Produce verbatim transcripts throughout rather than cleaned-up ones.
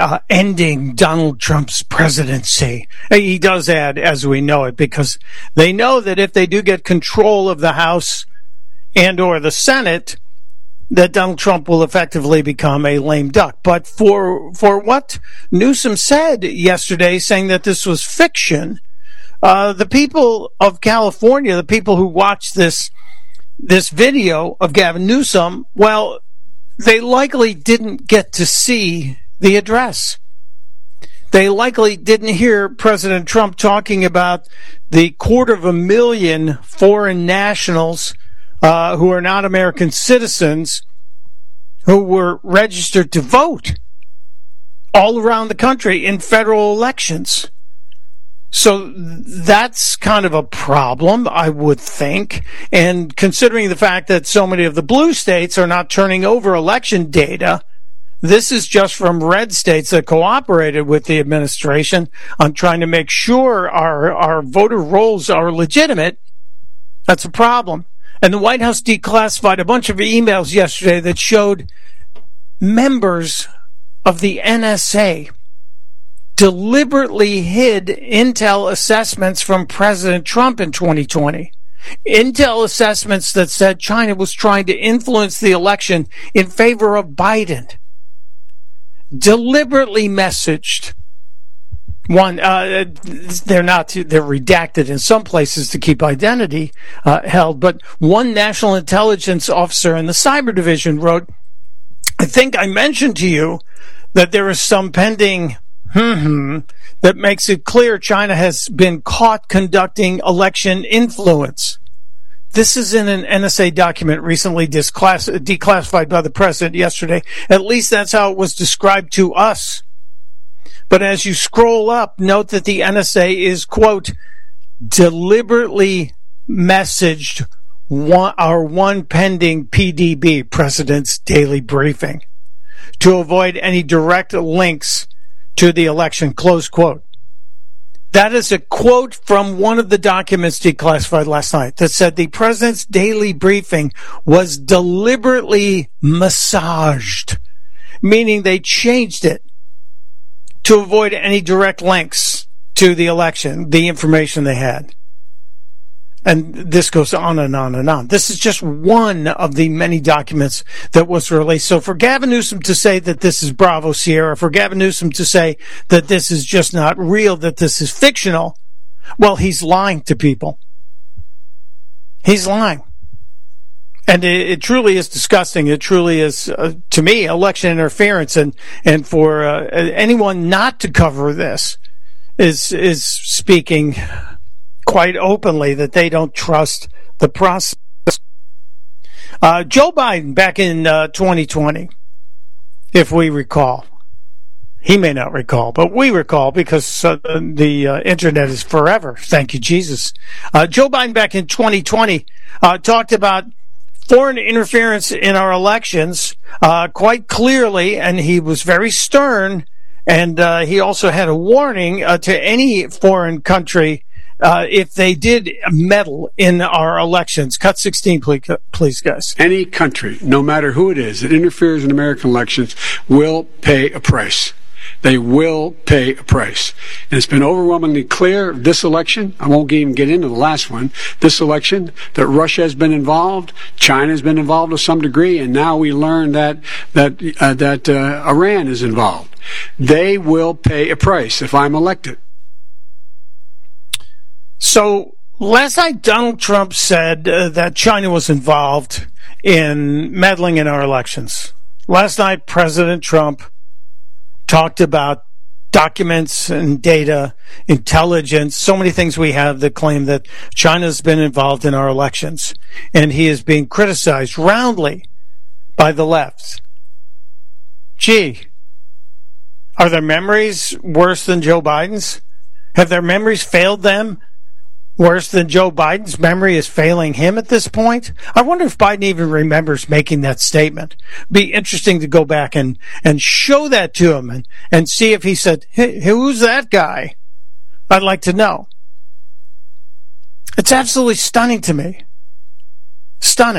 uh, ending Donald Trump's presidency. He does add, as we know it, because they know that if they do get control of the House and or the Senate, that Donald Trump will effectively become a lame duck. But for for what Newsom said yesterday, saying that this was fiction, uh, the people of California, the people who watched this this video of Gavin Newsom, well, they likely didn't get to see the address. They likely didn't hear President Trump talking about the quarter of a million foreign nationals uh, who are not American citizens who were registered to vote all around the country in federal elections. So that's kind of a problem, I would think. And considering the fact that so many of the blue states are not turning over election data, this is just from red states that cooperated with the administration on trying to make sure our, our voter rolls are legitimate. That's a problem. And the White House declassified a bunch of emails yesterday that showed members of the N S A deliberately hid intel assessments from President Trump in twenty twenty. Intel assessments that said China was trying to influence the election in favor of Biden. Deliberately messaged. One, uh, they're not, they're redacted in some places to keep identity uh, held, but one national intelligence officer in the cyber division wrote, I think I mentioned to you that there is some pending hmm that makes it clear China has been caught conducting election influence. This is in an N S A document recently disclass- declassified by the president yesterday. At least that's how it was described to us. But as you scroll up, note that the N S A is, quote, deliberately messaged one, our one pending P D B, President's Daily Briefing, to avoid any direct links to the election, close quote. That is a quote from one of the documents declassified last night that said the President's Daily Briefing was deliberately massaged, meaning they changed it to avoid any direct links to the election, the information they had. And this goes on and on and on. This is just one of the many documents that was released. So for Gavin Newsom to say that this is Bravo Sierra, for Gavin Newsom to say that this is just not real, that this is fictional, well, he's lying to people. He's lying. And it, it truly is disgusting. It truly is, uh, to me, election interference. And, and for uh, anyone not to cover this is, is speaking quite openly that they don't trust the process. Uh, Joe Biden, back in uh, twenty twenty, if we recall, he may not recall, but we recall because uh, the uh, internet is forever. Thank you, Jesus. Uh, Joe Biden, back in twenty twenty, uh, talked about foreign interference in our elections uh, quite clearly, and he was very stern, and uh, he also had a warning uh, to any foreign country Uh, if they did meddle in our elections. Cut sixteen, please, please, guys. Any country, no matter who it is, that interferes in American elections will pay a price. They will pay a price. And it's been overwhelmingly clear this election, I won't even get into the last one, this election, that Russia has been involved, China has been involved to some degree, and now we learn that, that, uh, that uh, Iran is involved. They will pay a price if I'm elected. So last night, Donald Trump said uh, that China was involved in meddling in our elections. Last night, President Trump talked about documents and data, intelligence, so many things we have that claim that China's been involved in our elections. And he is being criticized roundly by the left. Gee, are their memories worse than Joe Biden's? Have their memories failed them worse than Joe Biden's memory is failing him at this point? I wonder if Biden even remembers making that statement. Be interesting to go back and, and show that to him and, and see if he said, hey, who's that guy? I'd like to know. It's absolutely stunning to me. Stunning.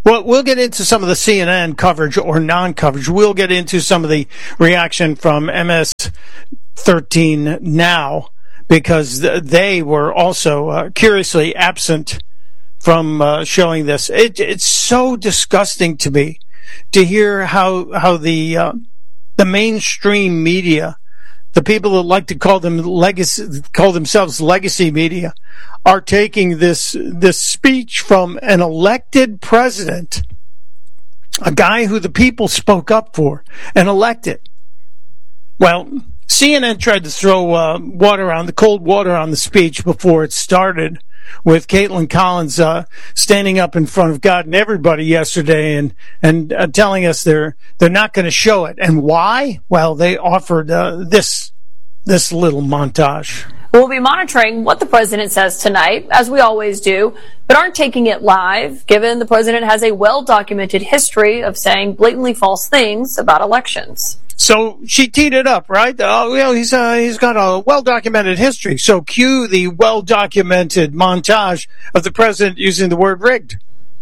Well, we'll get into some of the C N N coverage or non-coverage. We'll get into some of the reaction from M S thirteen Now, because they were also uh, curiously absent from uh, showing this. It, it's so disgusting to me to hear how how the uh, the mainstream media, the people that like to call them legacy, call themselves legacy media, are taking this this speech from an elected president, a guy who the people spoke up for and elected. Well, C N N tried to throw uh, water on the cold water on the speech before it started, with Caitlin Collins uh, standing up in front of God and everybody yesterday and and uh, telling us they're they're not going to show it. And why? Well, they offered uh, this this little montage. We'll be monitoring what the president says tonight, as we always do, but aren't taking it live, given the president has a well-documented history of saying blatantly false things about elections. So she teed it up, right? Oh, well, he's uh, he's got a well-documented history. So cue the well-documented montage of the president using the word rigged.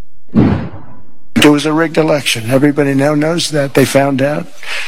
It was a rigged election. Everybody now knows that. They found out.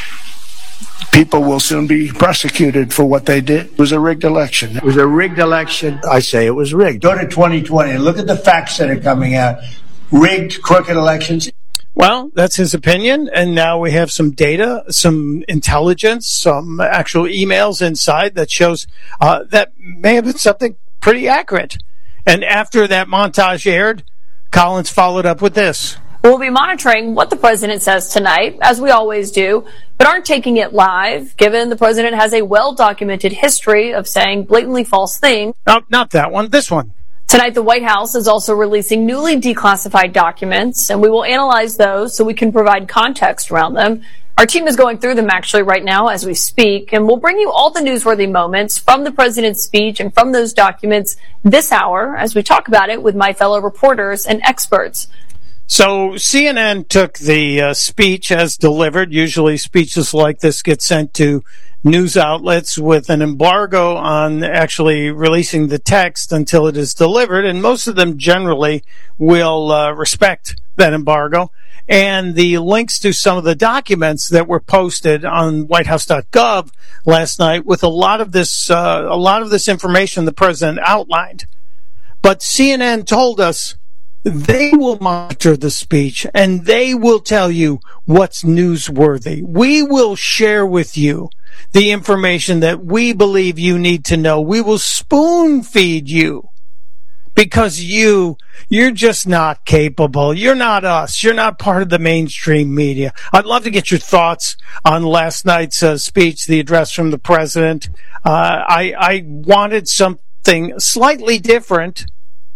People will soon be prosecuted for what they did. It was a rigged election. It was a rigged election. I say it was rigged. Go to twenty twenty and look at the facts that are coming out. Rigged, crooked elections. Well, that's his opinion, and now we have some data, some intelligence, some actual emails inside that shows uh, that may have been something pretty accurate. And after that montage aired, Collins followed up with this. We'll be monitoring what the president says tonight, as we always do, but aren't taking it live, given the president has a well-documented history of saying blatantly false things. No, not that one, this one. Tonight, the White House is also releasing newly declassified documents, and we will analyze those so we can provide context around them. Our team is going through them actually right now as we speak, and we'll bring you all the newsworthy moments from the president's speech and from those documents this hour as we talk about it with my fellow reporters and experts. So C N N took the uh, speech as delivered. Usually speeches like this get sent to news outlets with an embargo on actually releasing the text until it is delivered, and most of them generally will uh, respect that embargo. And the links to some of the documents that were posted on white house dot gov last night with a lot of this uh, a lot of this information the president outlined. But C N N told us they will monitor the speech and they will tell you what's newsworthy. We will share with you the information that we believe you need to know. We will spoon feed you because you, you're just not capable. You're not us. You're not part of the mainstream media. I'd love to get your thoughts on last night's uh, speech, the address from the president. Uh, I, I wanted something slightly different.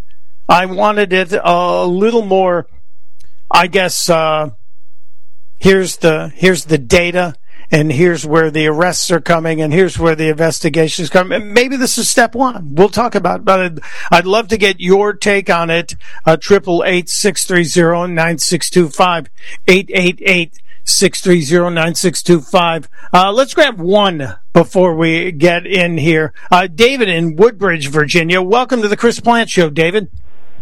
I wanted it a little more, I guess, uh, here's the, here's the data, and here's where the arrests are coming, and here's where the investigations come. And maybe this is step one. We'll talk about it, but I'd love to get your take on it. Uh, triple eight, six three zero, nine six two five, eight eight eight, six three zero, nine six two five. Uh, let's grab one before we get in here. Uh, David in Woodbridge, Virginia. Welcome to the Chris Plante Show, David.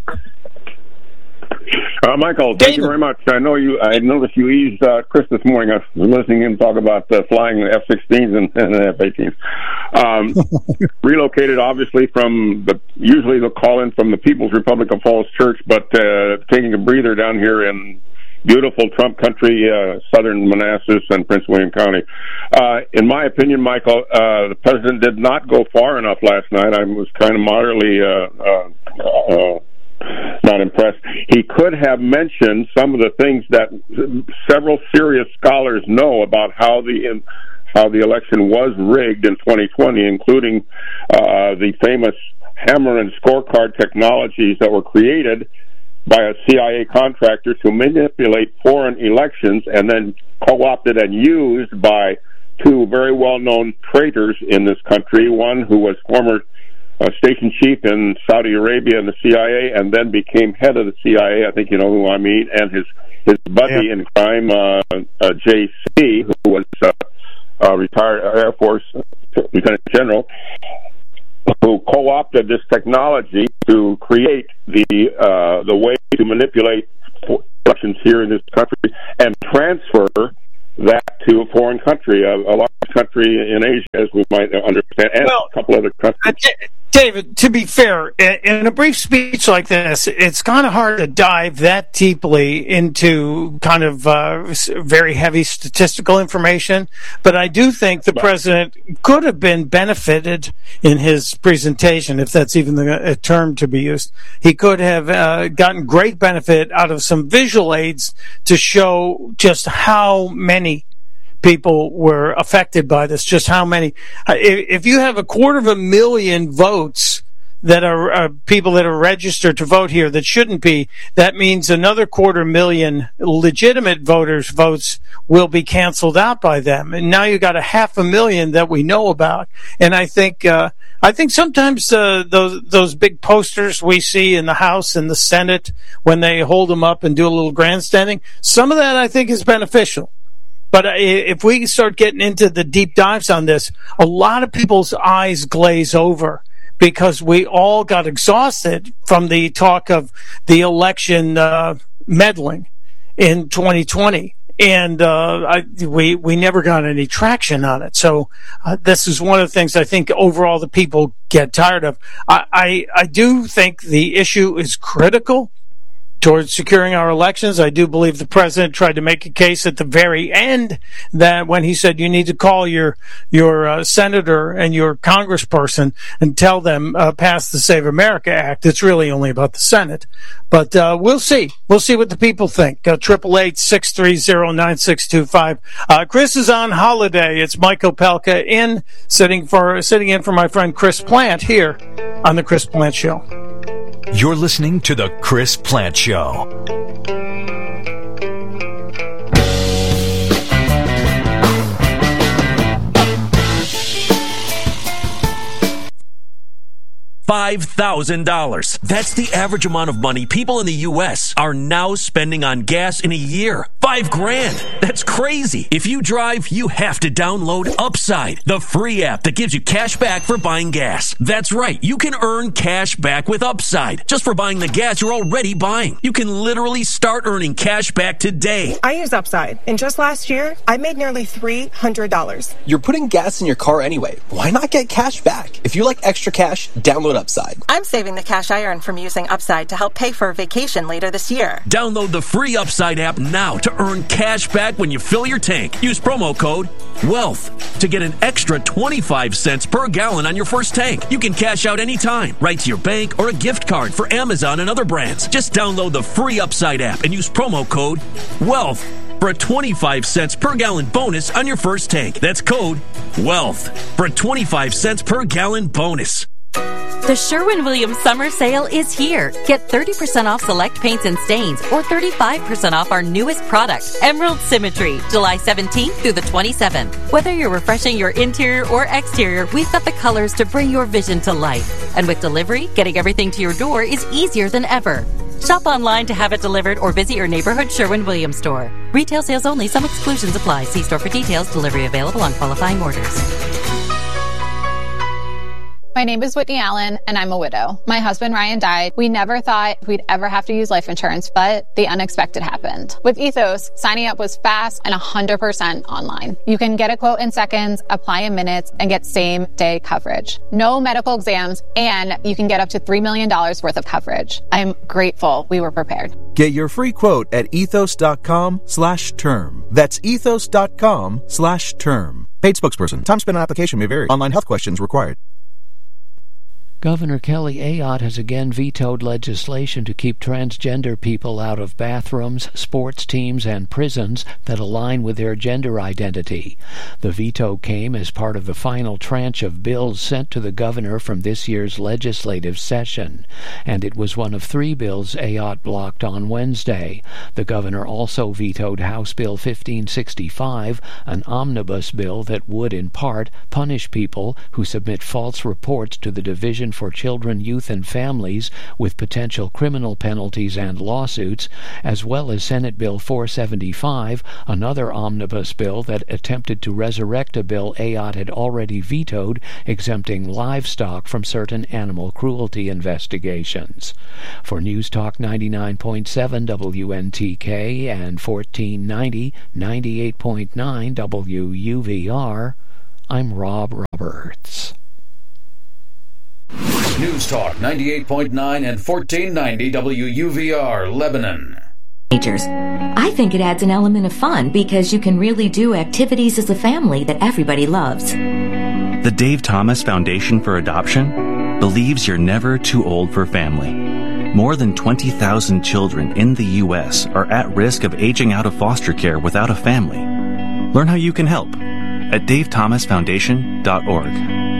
Uh, Michael, thank David. you very much. I know you. I noticed you eased uh, Chris this morning. I was listening to him talk about uh, flying F sixteens and, and F eighteens. Um, relocated, obviously, from the usually they'll call in from the People's Republic of Falls Church, but uh, taking a breather down here in beautiful Trump country, uh, southern Manassas and Prince William County. Uh, in my opinion, Michael, uh, the president did not go far enough last night. I was kind of moderately uh, uh, uh, not impressed. He could have mentioned some of the things that several serious scholars know about how the how the election was rigged in twenty twenty, including uh, the famous hammer and scorecard technologies that were created by a C I A contractor to manipulate foreign elections and then co-opted and used by two very well-known traitors in this country, one who was former Uh, station chief in Saudi Arabia in the C I A, and then became head of the C I A. I think you know who I mean. And his his buddy yeah. in crime, uh, uh, J C, who was uh, uh, retired Air Force Lieutenant General, who co-opted this technology to create the uh, the way to manipulate elections here in this country and transfer that to a foreign country, a, a large country in Asia, as we might understand, and well, a couple other countries. David, to be fair, in a brief speech like this, it's kind of hard to dive that deeply into kind of uh, very heavy statistical information. But I do think the president could have been benefited in his presentation, if that's even the, a term to be used. He could have uh, gotten great benefit out of some visual aids to show just how many people were affected by this, just how many. If you have a quarter of a million votes that are uh, people that are registered to vote here that shouldn't be, that means another quarter million legitimate voters' votes will be canceled out by them. And now you got a half a million that we know about. And I think, uh, I think sometimes uh, those those big posters we see in the House and the Senate, when they hold them up and do a little grandstanding, some of that I think is beneficial. But if we start getting into the deep dives on this, a lot of people's eyes glaze over because we all got exhausted from the talk of the election uh, meddling in twenty twenty. And uh, I, we we never got any traction on it. So uh, this is one of the things I think overall the people get tired of. I, I, I do think the issue is critical towards securing our elections. I do believe the president tried to make a case at the very end that when he said you need to call your your uh, senator and your congressperson and tell them uh, pass the Save America Act. It's really only about the Senate. But uh, we'll see. We'll see what the people think. Uh, triple eight, six three zero, nine six two five. Uh, Chris is on holiday. It's Mike Opelka in, sitting for sitting in for my friend Chris Plant here on The Chris Plant Show. You're listening to The Chris Plant Show. five thousand dollars. That's the average amount of money people in the U S are now spending on gas in a year. Five grand. That's crazy. If you drive, you have to download Upside, the free app that gives you cash back for buying gas. That's right. You can earn cash back with Upside just for buying the gas you're already buying. You can literally start earning cash back today. I use Upside, and just last year, I made nearly three hundred dollars. You're putting gas in your car anyway. Why not get cash back? If you like extra cash, download Upside. I'm saving the cash I earn from using Upside to help pay for a vacation later this year. Download the free Upside app now to earn cash back when you fill your tank. Use promo code WEALTH to get an extra twenty-five cents per gallon on your first tank. You can cash out anytime, right to your bank or a gift card for Amazon and other brands. Just download the free Upside app and use promo code WEALTH for a twenty-five cents per gallon bonus on your first tank. That's code WEALTH for a twenty-five cents per gallon bonus. The Sherwin-Williams summer sale is here. Get thirty percent off select paints and stains or thirty-five percent off our newest product, Emerald Symmetry, July seventeenth through the twenty-seventh. Whether you're refreshing your interior or exterior, we've got the colors to bring your vision to life. And with delivery, getting everything to your door is easier than ever. Shop online to have it delivered or visit your neighborhood Sherwin-Williams store. Retail sales only. Some exclusions apply. See store for details. Delivery available on qualifying orders. My name is Whitney Allen, and I'm a widow. My husband, Ryan, died. We never thought we'd ever have to use life insurance, but the unexpected happened. With Ethos, signing up was fast and one hundred percent online. You can get a quote in seconds, apply in minutes, and get same-day coverage. No medical exams, and you can get up to three million dollars worth of coverage. I'm grateful we were prepared. Get your free quote at ethos.com slash term. That's ethos.com slash term. Paid spokesperson. Time spent on application may vary. Online health questions required. Governor Kelly Ayotte has again vetoed legislation to keep transgender people out of bathrooms, sports teams, and prisons that align with their gender identity. The veto came as part of the final tranche of bills sent to the governor from this year's legislative session, and it was one of three bills Ayotte blocked on Wednesday. The governor also vetoed House Bill fifteen sixty-five, an omnibus bill that would, in part, punish people who submit false reports to the Division legislation for children, youth, and families with potential criminal penalties and lawsuits, as well as Senate Bill four seventy-five, another omnibus bill that attempted to resurrect a bill Ayotte had already vetoed, exempting livestock from certain animal cruelty investigations. For News Talk ninety-nine point seven W N T K and fourteen ninety, ninety-eight point nine W U V R, I'm Rob Roberts. News Talk ninety-eight point nine and fourteen ninety W U V R, Lebanon. I think it adds an element of fun because you can really do activities as a family that everybody loves. The Dave Thomas Foundation for Adoption believes you're never too old for family. More than twenty thousand children in the U S are at risk of aging out of foster care without a family. Learn how you can help at dave thomas foundation dot org.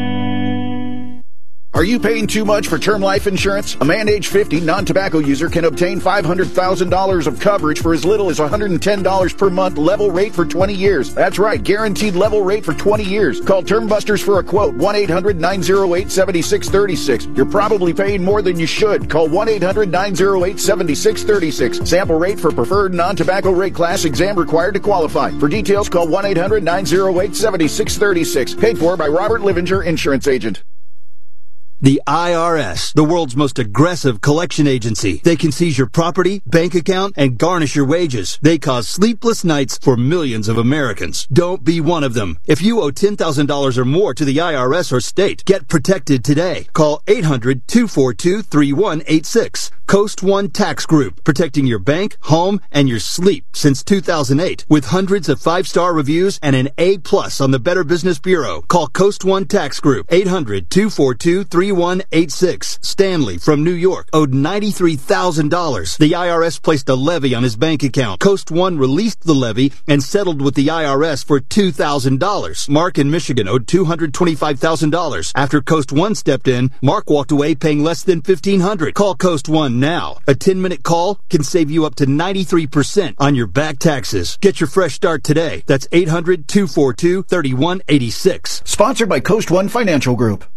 Are you paying too much for term life insurance? A man age fifty, non-tobacco user can obtain five hundred thousand dollars of coverage for as little as one hundred ten dollars per month, level rate for twenty years. That's right, guaranteed level rate for twenty years. Call Term Busters for a quote, one eight hundred nine oh eight seven six three six. You're probably paying more than you should. Call one eight hundred nine oh eight seven six three six. Sample rate for preferred non-tobacco rate class, exam required to qualify. For details, call one eight hundred nine oh eight seven six three six. Paid for by Robert Livinger, Insurance Agent. The I R S, the world's most aggressive collection agency. They can seize your property, bank account, and garnish your wages. They cause sleepless nights for millions of Americans. Don't be one of them. If you owe ten thousand dollars or more to the I R S or state, get protected today. Call eight hundred two four two three one eight six. Coast One Tax Group, protecting your bank, home, and your sleep since two thousand eight. With hundreds of five-star reviews and an A plus on the Better Business Bureau. Call Coast One Tax Group, eight hundred two four two three one eight six. Stanley from New York owed ninety-three thousand dollars. The I R S placed a levy on his bank account. Coast One released the levy and settled with the I R S for two thousand dollars. Mark in Michigan owed two hundred twenty-five thousand dollars. After Coast One stepped in, Mark walked away paying less than fifteen hundred dollars. Call Coast One now. A ten-minute call can save you up to ninety-three percent on your back taxes. Get your fresh start today. That's eight hundred two four two three one eight six. Sponsored by Coast One Financial Group.